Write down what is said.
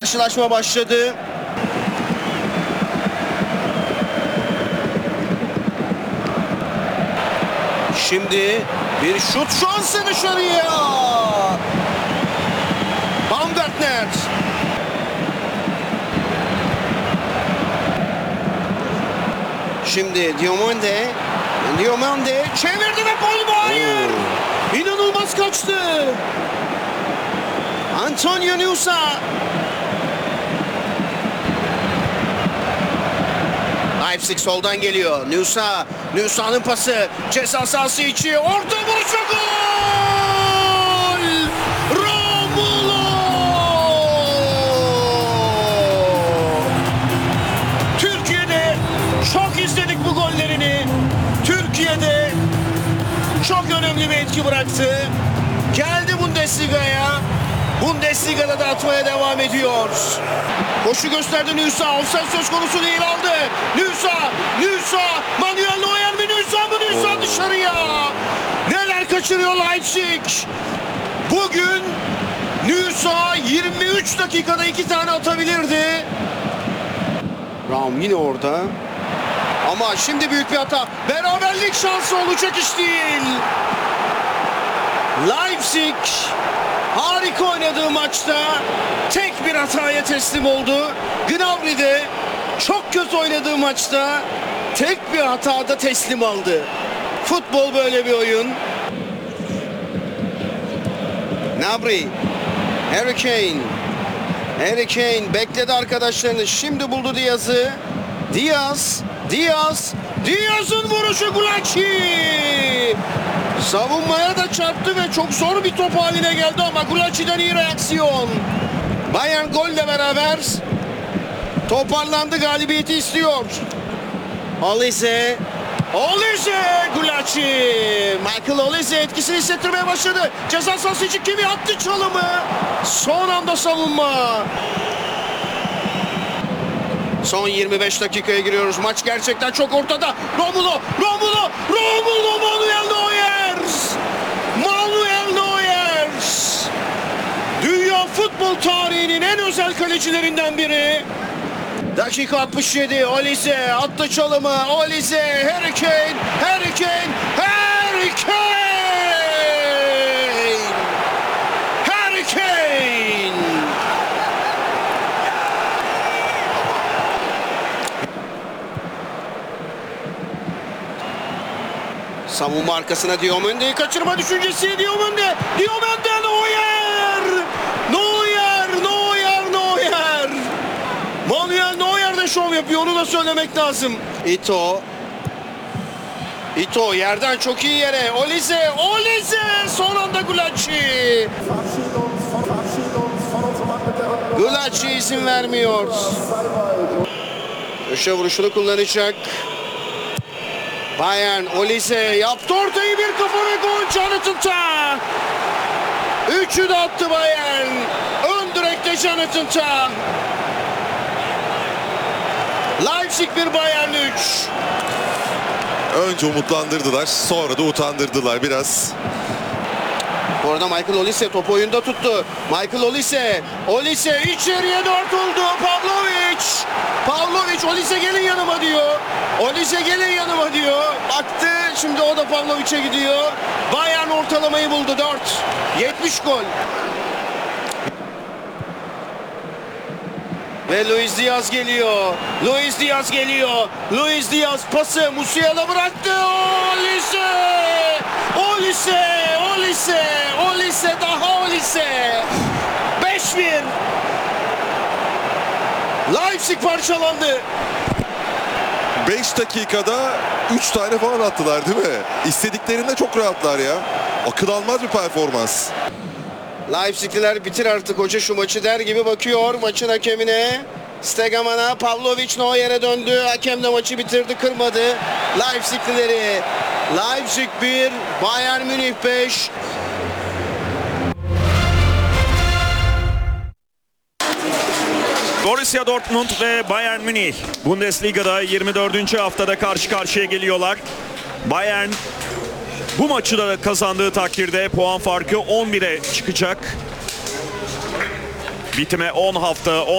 Karşılaşma başladı. Şimdi bir şut şansı dışarıya. Baumgartner. Şimdi Diomande çevirdi ve gol mu? Hayır. İnanılmaz kaçtı. Antonio Nusa. Leipzig soldan geliyor. Nusa'nın pası. Ceza sahası içi. Orta vuruşu gol! Romulo! Türkiye'de çok izledik bu gollerini. Türkiye'de çok önemli bir etki bıraktı. Geldi Bundesliga'ya. Bundesliga'da da atmaya devam ediyor. Koşu gösterdi Nusa. Offside söz konusu değil, aldı. Nusa. Manuel Neuer mi? Nusa dışarıya. Neler kaçırıyor Leipzig. Bugün Nusa 23 dakikada 2 tane atabilirdi. Raum yine orada. Ama şimdi büyük bir hata. Beraberlik şansı olacak iş değil. Leipzig harika oynadığı maçta tek bir hataya teslim oldu. Gnabry de çok kötü oynadığı maçta tek bir hatada teslim aldı. Futbol böyle bir oyun. Gnabry, Harry Kane bekledi arkadaşlarını. Şimdi buldu Diaz'ı. Diaz'ın vuruşu Gulacsi. Savunmaya da çarptı ve çok zor bir top haline geldi ama Gulacsi'den iyi reaksiyon. Bayern golle beraber toparlandı, galibiyeti istiyor. Olise, Gulacsi. Michael Olise etkisini hissettirmeye başladı. Ceza sahası için kimi attı çalımı? Son anda savunma. Son 25 dakikaya giriyoruz. Maç gerçekten çok ortada. Romulo, Manuel Neuer. Dünya futbol tarihinin en özel kalecilerinden biri. Dakika 67. Olise attı çalımı. Harry Kane. Savunma arkasına Diomande'yi kaçırma düşüncesi. Diomande Neuer. Manuel Neuer de şov yapıyor, onu da söylemek lazım. Ito yerden çok iyi yere. Olise son anda Gulacsi. Gulacsi izin vermiyor. Köşe vuruşunu kullanacak. Bayern, Olise yaptı ortayı, bir kafa ve gol. Jonathan Tah. 3'ü de attı Bayern. Ön direkte Jonathan Tah. Leipzig 1, Bayern 3. Önce umutlandırdılar, sonra da utandırdılar biraz. Bu arada Michael Olise topu oyunda tuttu. Olise içeriye 4 oldu. Pavlovic Olise gelin yanıma diyor. Baktı, şimdi o da Pavlovic'e gidiyor. Bayern ortalamayı buldu, 4. 70 gol. Ve Luis Diaz geliyor. Luis Diaz pası Musiala bıraktı. Olise. 5-1. Leipzig parçalandı. 5 dakikada 3 tane falan attılar değil mi? İstediklerinde çok rahatlar ya. Akıl almaz bir performans. Leipzigliler bitir artık hoca şu maçı der gibi bakıyor maçın hakemine. Stegeman'a, Pavlovic Neuer'e döndü. Hakem de maçı bitirdi, kırmadı. Leipziglileri. Leipzig 1, Bayern Münih 5. Borussia Dortmund ve Bayern Münih Bundesliga'da 24. haftada karşı karşıya geliyorlar. Bayern bu maçı da kazandığı takdirde puan farkı 11'e çıkacak. Bitime 10 hafta